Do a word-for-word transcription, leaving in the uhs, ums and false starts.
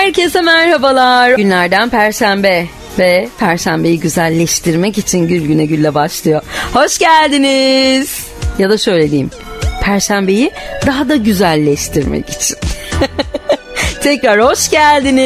Herkese merhabalar. Günlerden Perşembe ve Perşembeyi güzelleştirmek için Gül Güne Gül'le başlıyor. Hoş geldiniz. Ya da şöyle diyeyim. Perşembeyi daha da güzelleştirmek için. Tekrar hoş geldiniz.